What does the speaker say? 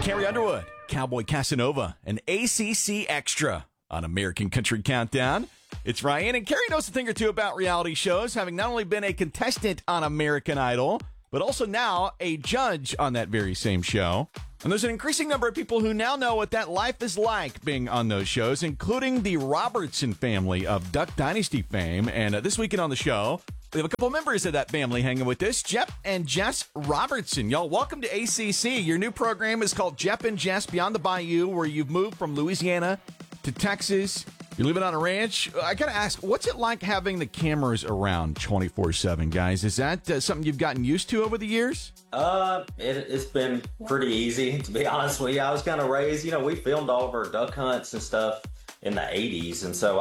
Carrie Underwood, Cowboy Casanova, and ACC Extra on American Country Countdown. It's Ryan, and Carrie knows a thing or two about reality shows, having not only been a contestant on American Idol, but also now a judge on that very same show. And there's an increasing number of people who now know what that life is like being on those shows, including the Robertson family of Duck Dynasty fame. And this weekend on the show, we have a couple members of that family hanging with us, Jeff and Jess Robertson. Y'all, welcome to ACC. Your new program is called Jeff and Jess Beyond the Bayou, where you've moved from Louisiana to Texas. You're living on a ranch. I got to ask, what's it like having the cameras around 24/7, guys? Is that something you've gotten used to over the years? It's been pretty easy, to be honest with you. I was kind of raised, we filmed all of our duck hunts and stuff in the 80s. And so